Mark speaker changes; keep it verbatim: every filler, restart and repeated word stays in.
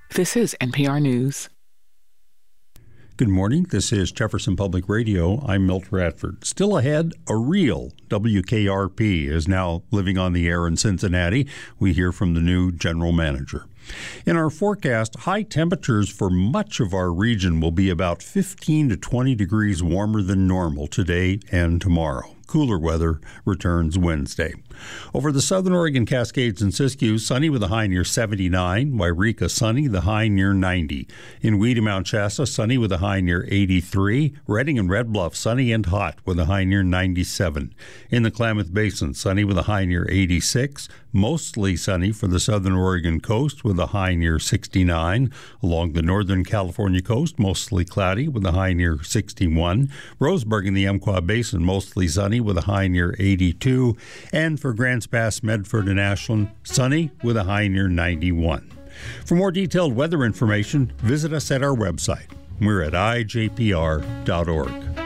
Speaker 1: This is N P R News.
Speaker 2: Good morning. This is Jefferson Public Radio. I'm Milt Radford. Still ahead, a real W K R P is now living on the air in Cincinnati. We hear from the new general manager. In our forecast, high temperatures for much of our region will be about fifteen to twenty degrees warmer than normal today and tomorrow. Cooler weather returns Wednesday. Over the southern Oregon Cascades and Siskiyou, sunny with a high near seventy-nine. Wairika, sunny, the high near ninety. In Weedy, Mount Shasta, sunny with a high near eighty-three. Redding and Red Bluff, sunny and hot with a high near ninety-seven. In the Klamath Basin, sunny with a high near eighty-six. Mostly sunny for the southern Oregon coast with a high near sixty-nine. Along the northern California coast, mostly cloudy with a high near sixty-one. Roseburg in the Umpqua Basin, mostly sunny with a high near eighty-two. And for Grants Pass, Medford, and Ashland, sunny with a high near ninety-one. For more detailed weather information, visit us at our website. We're at I J P R dot org.